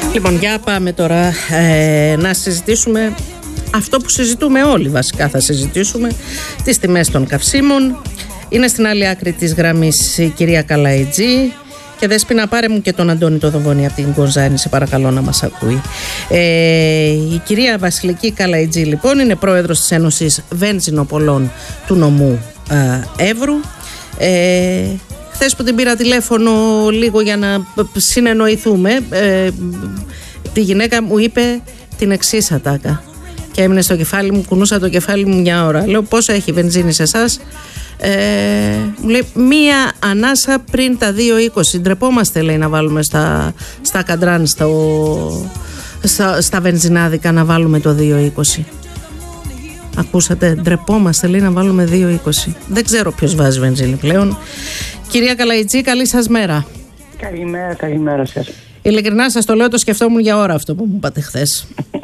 Λοιπόν, για πάμε τώρα να συζητήσουμε αυτό που συζητούμε όλοι βασικά. Θα συζητήσουμε τις τιμές των καυσίμων. Είναι στην άλλη άκρη της γραμμής η κυρία Καλαϊτζή. Και Δέσποινα, πάρε μου και τον Αντώνη το Δοβόνη από την Κοζάνη, σε παρακαλώ να μας ακούει. Η κυρία Βασιλική Καλαϊτζή λοιπόν είναι πρόεδρος της Ένωσης Βενζινοπολών του νομού Εύρου. Χθες που την πήρα τηλέφωνο λίγο για να συνεννοηθούμε, τη γυναίκα μου είπε την εξής ατάκα και έμεινε στο κεφάλι μου, κουνούσα το κεφάλι μου μια ώρα. Λέω, πόσο έχει βενζίνη σε εσάς? Μου λέει, μία ανάσα πριν τα 2,20. Ντρεπόμαστε, λέει, να βάλουμε στα καντράν, στα βενζινάδικα να βάλουμε το 2,20. Ακούσατε, ντρεπόμαστε, λέει, να βάλουμε 2,20. Δεν ξέρω ποιος βάζει βενζίνη πλέον. Κυρία Καλαϊτζή, καλή σας μέρα. Καλημέρα σας. Ειλικρινά σας το λέω, το σκεφτόμουν για ώρα αυτό που μου είπατε χθες.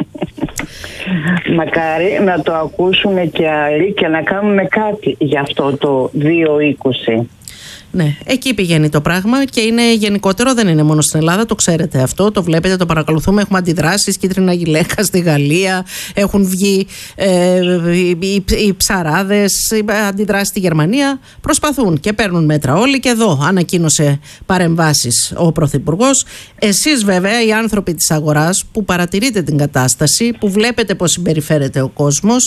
Μακάρι να το ακούσουν και άλλοι και να κάνουμε κάτι για αυτό το 2,20. Ναι, εκεί πηγαίνει το πράγμα και είναι γενικότερο, δεν είναι μόνο στην Ελλάδα, το ξέρετε αυτό, το βλέπετε, το παρακολουθούμε, έχουμε αντιδράσεις, κίτρινα γυλαίκα στη Γαλλία, έχουν βγει οι ψαράδες, αντιδράσεις στη Γερμανία, προσπαθούν και παίρνουν μέτρα όλοι και εδώ ανακοίνωσε παρεμβάσεις ο Πρωθυπουργός. Εσείς βέβαια οι άνθρωποι της αγοράς που παρατηρείτε την κατάσταση, που βλέπετε πώς συμπεριφέρεται ο κόσμος,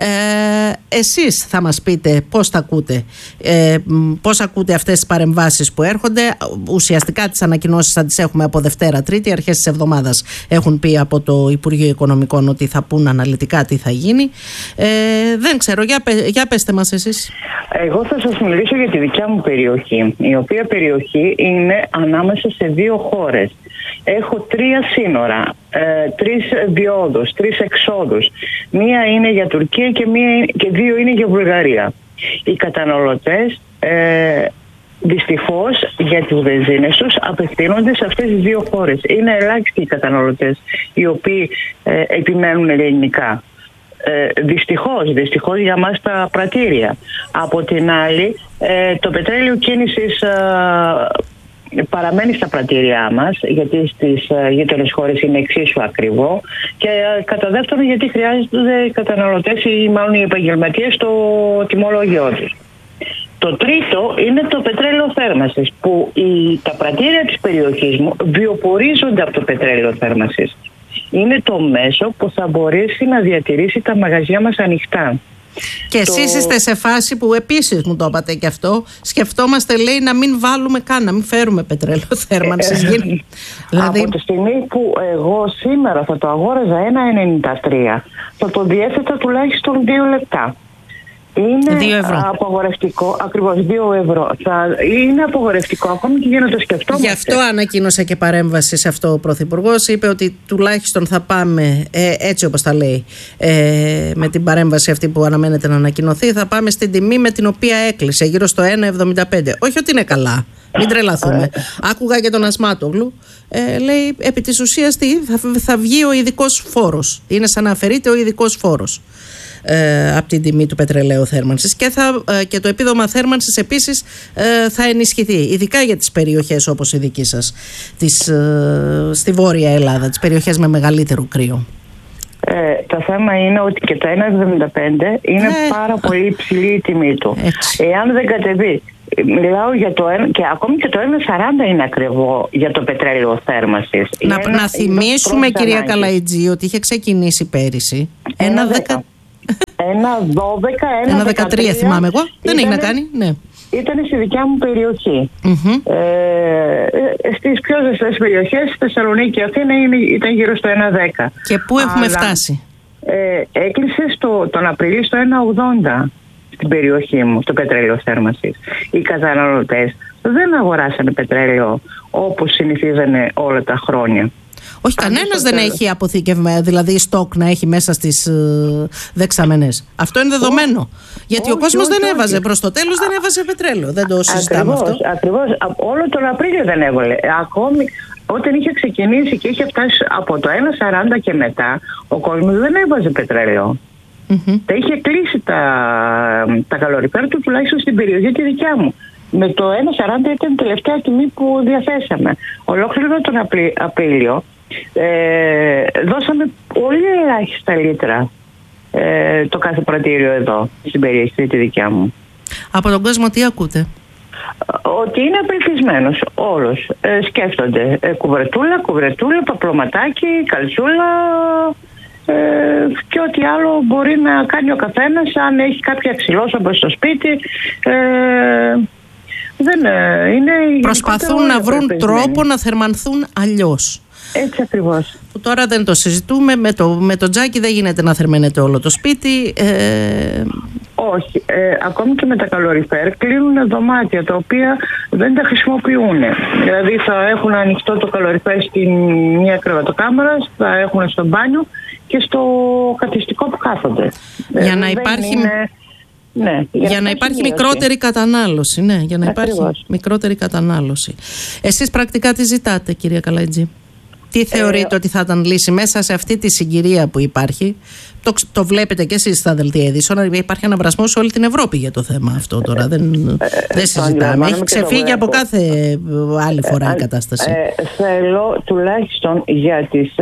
εσείς θα μας πείτε πώς τα ακούτε, πώς ακούτε αυτές τις παρεμβάσεις που έρχονται. Ουσιαστικά τις ανακοινώσεις θα τις έχουμε από Δευτέρα Τρίτη, αρχές της εβδομάδας έχουν πει από το Υπουργείο Οικονομικών ότι θα πούν αναλυτικά τι θα γίνει. Δεν ξέρω, για πέστε μας εσείς. Εγώ θα σας μιλήσω για τη δικιά μου περιοχή, η οποία περιοχή είναι ανάμεσα σε δύο χώρες. Έχω 3 σύνορα, 3 διόδους, 3 εξόδους. Μία είναι για Τουρκία και 2 είναι για Βουλγαρία. Οι καταναλωτές δυστυχώς για τις βενζίνες τους απευθύνονται σε αυτές τις δύο χώρες. Είναι ελάχιστοι οι καταναλωτές οι οποίοι επιμένουν ελληνικά. Δυστυχώς για μας τα πρατήρια. Από την άλλη, το πετρέλαιο κίνησης παραμένει στα πρατήριά μας, γιατί στις γείτονες χώρες είναι εξίσου ακριβό, και κατά δεύτερον γιατί χρειάζονται οι καταναλωτές ή μάλλον οι επαγγελματίες το τιμολόγιο τους. Το τρίτο είναι το πετρέλαιο θέρμανσης, που τα πρατήρια της περιοχής μου βιοπορίζονται από το πετρέλαιο θέρμανσης. Είναι το μέσο που θα μπορέσει να διατηρήσει τα μαγαζιά μας ανοιχτά. Και εσείς είστε σε φάση που επίσης μου το είπατε και αυτό, σκεφτόμαστε, λέει, να μην βάλουμε καν, να μην φέρουμε πετρέλαιο θέρμανσης. Δηλαδή... Από τη στιγμή που εγώ σήμερα θα το αγόραζα 1,93, θα το διέθετα τουλάχιστον 2 λεπτά. Είναι απαγορευτικό, ακριβώς 2 ευρώ. Είναι απαγορευτικό ακόμη και για να το σκεφτόμαστε. Γι' αυτό ανακοίνωσε και παρέμβαση σε αυτό ο Πρωθυπουργός. Είπε ότι τουλάχιστον θα πάμε, έτσι όπως τα λέει, με την παρέμβαση αυτή που αναμένεται να ανακοινωθεί, θα πάμε στην τιμή με την οποία έκλεισε, γύρω στο 1,75. Όχι ότι είναι καλά, μην τρελαθούμε. Άκουγα και τον Ασμάτογλου. Λέει, επί της ουσίας θα βγει ο ειδικός φόρος. Είναι σαν να αφαιρείται ο ειδικός φόρος από την τιμή του πετρελαίου θέρμανσης και το επίδομα θέρμανσης επίσης θα ενισχυθεί, ειδικά για τις περιοχές όπως η δική σας στη Βόρεια Ελλάδα, τις περιοχές με μεγαλύτερο κρύο. Το θέμα είναι ότι και το 1,75 είναι πάρα πολύ υψηλή η τιμή του. Εάν δεν κατεβεί, μιλάω για το 1, και ακόμη και το 1,40 είναι ακριβό για το πετρέλαιο θέρμανσης. Να θυμίσουμε, κυρία Καλαϊτζή, ότι είχε ξεκινήσει πέρυσι 1,10. 1,12, 1,13 θυμάμαι εγώ. Δεν έχει να κάνει, ναι. Ήταν στη δικιά μου περιοχή. Στις πιο ζεστές περιοχές, στη Θεσσαλονίκη, Αθήνα, ήταν γύρω στο 1,10. Και πού έχουμε φτάσει? Έκλεισε τον Απρίλιο στο 1,80 στην περιοχή μου, το πετρέλαιο θέρμανσης. Οι καταναλωτές δεν αγοράσανε πετρέλαιο όπως συνηθίζανε όλα τα χρόνια. Όχι, κανένας δεν έχει αποθήκευμα, δηλαδή στόκ να έχει μέσα στις δεξαμενές. Αυτό είναι δεδομένο. Γιατί ο κόσμος δεν έβαζε προς το τέλος, δεν έβαζε πετρέλαιο. Δεν το συζητάμε αυτό. Ακριβώς. Όλο τον Απρίλιο δεν έβαλε. Ακόμη όταν είχε ξεκινήσει και είχε φτάσει από το 1,40 και μετά, ο κόσμος δεν έβαζε πετρέλαιο. Τα είχε κλείσει τα καλοριφέρ του, τουλάχιστον στην περιοχή τη δικιά μου. Με το 1,40 ήταν η τελευταία τιμή που διαθέσαμε. Ολόκληρο τον Απρίλιο Δώσαμε πολύ ελάχιστα λίτρα το κάθε πρατήριο εδώ στην περιοχή τη δικιά μου. Από τον κόσμο τι ακούτε? Ότι είναι απελπισμένος όλος. Σκέφτονται κουβρετούλα, παπλωματάκι, καλτσούλα και ό,τι άλλο μπορεί να κάνει ο καθένας. Αν έχει κάποια ξυλόσαμπο στο σπίτι, προσπαθούν να βρουν τρόπο να θερμανθούν αλλιώς. Έτσι ακριβώς. Που τώρα δεν το συζητούμε. Με το τζάκι δεν γίνεται να θερμαίνεται όλο το σπίτι. Όχι. Ακόμη και με τα καλοριφέρ κλείνουν δωμάτια τα οποία δεν τα χρησιμοποιούν. Δηλαδή θα έχουν ανοιχτό το καλοριφέρ στην μία κρεβατοκάμαρα, θα έχουν στο μπάνιο και στο καθιστικό που κάθονται. Για να υπάρχει... για να υπάρχει μικρότερη κατανάλωση. Ναι, για να υπάρχει μικρότερη κατανάλωση. Εσείς πρακτικά τι ζητάτε, κυρία Καλαϊτζή? Τι θεωρείτε ότι θα ήταν λύση μέσα σε αυτή τη συγκυρία που υπάρχει? Το βλέπετε και εσείς στα δελτία ειδήσεων. Υπάρχει αναβρασμός σε όλη την Ευρώπη για το θέμα αυτό τώρα. Δεν συζητάμε. Έχει ξεφύγει από κάθε άλλη φορά η κατάσταση. Θέλω τουλάχιστον για τις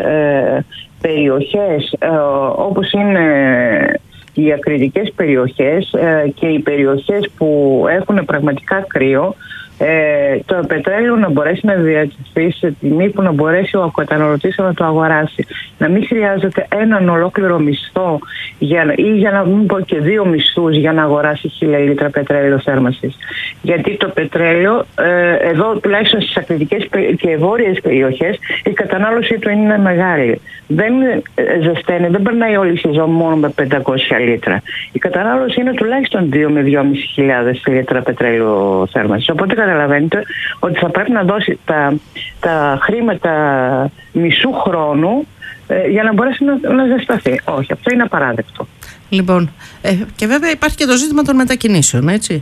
περιοχές όπως είναι οι ακριτικές περιοχές και οι περιοχές που έχουν πραγματικά κρύο, το πετρέλαιο να μπορέσει να διατηρηθεί σε τιμή που να μπορέσει ο καταναλωτής να το αγοράσει. Να μην χρειάζεται έναν ολόκληρο μισθό ή για να μην πω και 2 μισθούς για να αγοράσει 1000 λίτρα πετρέλαιο θέρμανσης. Γιατί το πετρέλαιο εδώ τουλάχιστον στις ακριτικές και βόρειες περιοχές η κατανάλωση του είναι μεγάλη. Δεν ζεσταίνει, δεν περνάει όλη η σεζόν μόνο με 500 λίτρα. Η κατανάλωση είναι τουλάχιστον 2 με 2.500 λίτρα πετρέλαιο θέρμανσης. Οπότε καταλαβαίνετε ότι θα πρέπει να δώσει τα χρήματα μισού χρόνου για να μπορέσει να ζεσταθεί. Όχι, αυτό είναι απαράδεκτο. Λοιπόν, και βέβαια υπάρχει και το ζήτημα των μετακινήσεων, έτσι.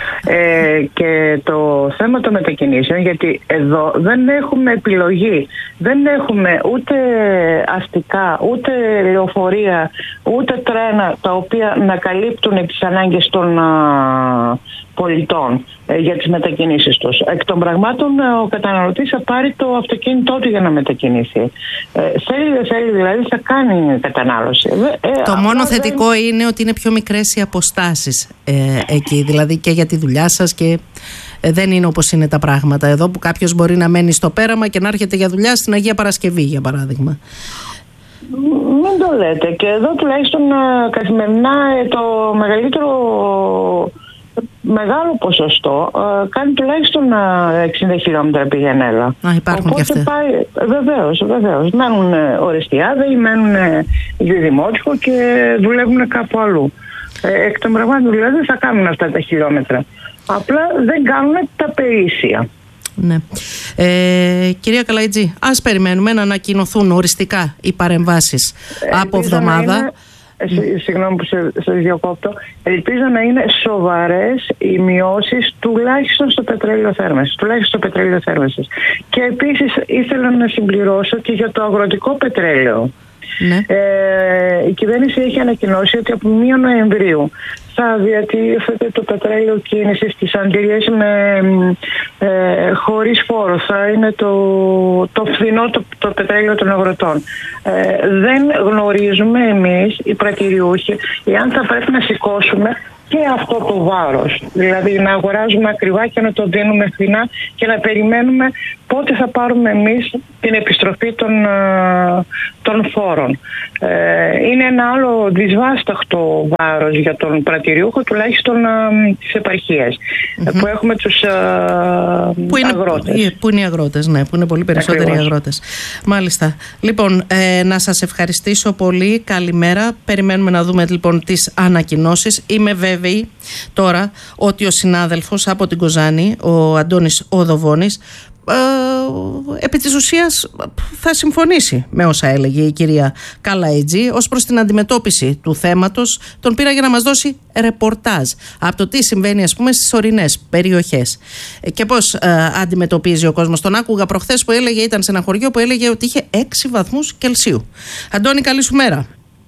Και το θέμα των μετακινήσεων, γιατί εδώ δεν έχουμε επιλογή, δεν έχουμε ούτε αστικά, ούτε λεωφορεία, ούτε τρένα τα οποία να καλύπτουν τις ανάγκες των πολιτών για τις μετακινήσεις τους. Εκ των πραγμάτων ο καταναλωτής θα πάρει το αυτοκίνητό του για να μετακινήσει. Θέλει δηλαδή θα κάνει κατανάλωση. Το μόνο θετικό είναι ότι είναι πιο μικρές οι αποστάσεις εκεί, δηλαδή και για τη δουλειά σας και δεν είναι όπως είναι τα πράγματα εδώ που κάποιος μπορεί να μένει στο πέραμα και να έρχεται για δουλειά στην Αγία Παρασκευή για παράδειγμα. Μην το λέτε. Και εδώ τουλάχιστον καθημερινά το μεγάλο ποσοστό κάνει τουλάχιστον 60 χιλιόμετρα πηγαίνει έλα. Υπάρχουν και αυτές. Βεβαίως. Μένουν Ορεστιάδη, μένουν Δημότυχο και δουλεύουν κάπου αλλού. Εκ των πραγμάτων δηλαδή θα κάνουν αυτά τα χιλιόμετρα. Απλά δεν κάνουν τα περίσσια. Ναι. Κυρία Καλαϊτζή, ας περιμένουμε να ανακοινωθούν οριστικά οι παρεμβάσεις από εβδομάδα. Συγγνώμη που σε διακόπτω. Ελπίζω να είναι σοβαρές οι μειώσεις τουλάχιστον στο πετρέλαιο θέρμανσης. Και επίσης ήθελα να συμπληρώσω και για το αγροτικό πετρέλαιο. Ναι. Η κυβέρνηση έχει ανακοινώσει ότι από 1 Νοεμβρίου θα διατίθεται το πετρέλαιο κίνησης στις Αντλίες χωρίς φόρο. Θα είναι το φθηνό το πετρέλαιο των αγροτών. Δεν γνωρίζουμε εμείς οι πρατηριούχοι εάν θα πρέπει να σηκώσουμε και αυτό το βάρος. Δηλαδή να αγοράζουμε ακριβά και να το δίνουμε φθηνά και να περιμένουμε πότε θα πάρουμε εμείς την επιστροφή των φόρων. Είναι ένα άλλο δυσβάσταχτο βάρος για τον πρατηριούχο, τουλάχιστον της επαρχίας, που έχουμε τους αγρότες. Που είναι οι αγρότες, ναι, που είναι πολύ περισσότεροι οι αγρότες. Μάλιστα. Λοιπόν, να σας ευχαριστήσω πολύ. Καλημέρα. Περιμένουμε να δούμε λοιπόν τις ανακοινώσεις. Είμαι βέβαιη τώρα ότι ο συνάδελφος από την Κοζάνη, ο Αντώνης Οδοβώνης, επί της ουσίας θα συμφωνήσει με όσα έλεγε η κυρία Καλαϊτζή ως προς την αντιμετώπιση του θέματος. Τον πήρα για να μας δώσει ρεπορτάζ από το τι συμβαίνει ας πούμε στις ορεινές περιοχές και πώς αντιμετωπίζει ο κόσμος. Τον άκουγα προχθές που έλεγε, ήταν σε ένα χωριό που έλεγε ότι είχε 6 βαθμούς Κελσίου. Αντώνη, καλή σου μέρα.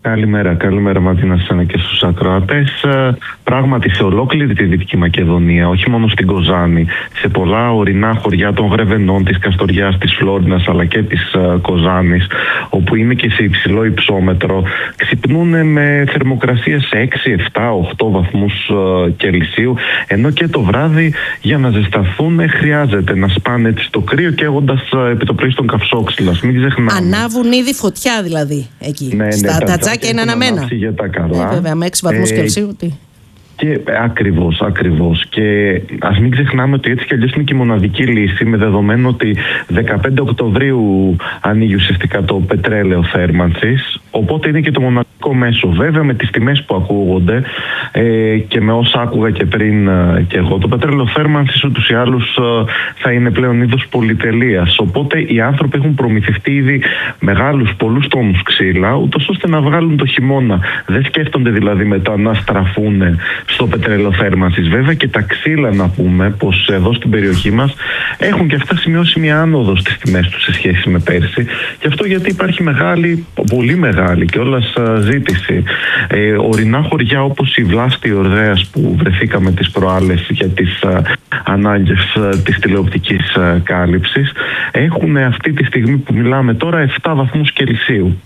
Καλημέρα Ματίνα, εσένα και στους ακροατές. Πράγματι σε ολόκληρη τη Δυτική Μακεδονία, όχι μόνο στην Κοζάνη, σε πολλά ορεινά χωριά των Γρεβενών, της Καστοριάς, της Φλόρινας αλλά και της Κοζάνης, όπου είναι και σε υψηλό υψόμετρο, ξυπνούν με θερμοκρασίες σε 6, 7, 8 βαθμούς Κελσίου, ενώ και το βράδυ για να ζεσταθούν χρειάζεται να σπάνε έτσι το κρύο καίγοντας επί το πρωί στον καυσόξυλα. Μην ξεχνάμε. Ανάβουν ήδη φωτιά δηλαδή εκεί. Στα τατζάκια είναι αναμένα. Για τα καλά. Βέβαια, με 6 βαθμούς Κελσίου. Και ακριβώς. Και ας μην ξεχνάμε ότι έτσι κι αλλιώς είναι και η μοναδική λύση, με δεδομένο ότι 15 Οκτωβρίου ανοίγει ουσιαστικά το πετρέλαιο θέρμανσης. Οπότε είναι και το μοναδικό μέσο. Βέβαια, με τις τιμές που ακούγονται και με όσα άκουγα και πριν και εγώ, το πετρέλαιο θέρμανσης ούτως ή άλλως θα είναι πλέον είδος πολυτελείας. Οπότε οι άνθρωποι έχουν προμηθευτεί ήδη πολλούς τόνους ξύλα, ούτως ώστε να βγάλουν το χειμώνα. Δεν σκέφτονται δηλαδή μετά να στραφούν στο πετρέλαιο θέρμανσης. Βέβαια και τα ξύλα, να πούμε πως εδώ στην περιοχή μας έχουν και αυτά σημειώσει μια άνοδο στις τιμές τους σε σχέση με πέρσι. Και αυτό γιατί υπάρχει πολύ μεγάλη κιόλας ζήτηση. Ορεινά χωριά όπως η Βλάστη Ορδέας που βρεθήκαμε τις προάλλες για τις ανάγκες της τηλεοπτικής κάλυψης έχουν αυτή τη στιγμή που μιλάμε τώρα 7 βαθμούς Κελσίου.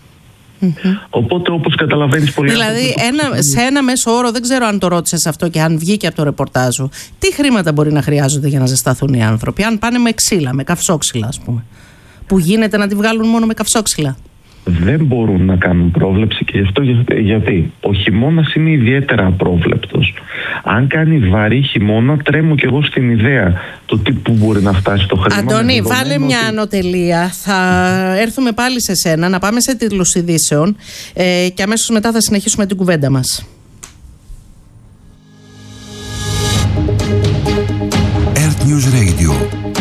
Οπότε όπως καταλαβαίνεις πολύ. Δηλαδή σε ένα μέσο όρο, δεν ξέρω αν το ρώτησες αυτό και αν βγήκε από το ρεπορτάζ σου, τι χρήματα μπορεί να χρειάζονται για να ζεσταθούν οι άνθρωποι, αν πάνε με ξύλα, με καυσόξυλα ας πούμε, που γίνεται να τη βγάλουν μόνο με καυσόξυλα? Δεν μπορούν να κάνουν πρόβλεψη και γι' αυτό γιατί ο χειμώνας είναι ιδιαίτερα απρόβλεπτος. Αν κάνει βαρύ χειμώνα, τρέμω κι εγώ στην ιδέα το τι που μπορεί να φτάσει το χρήμα. Αντώνη, βάλε μια ανωτελεία. Θα έρθουμε πάλι σε σένα, να πάμε σε τίτλους ειδήσεων και αμέσως μετά θα συνεχίσουμε την κουβέντα μας. Earth News Radio.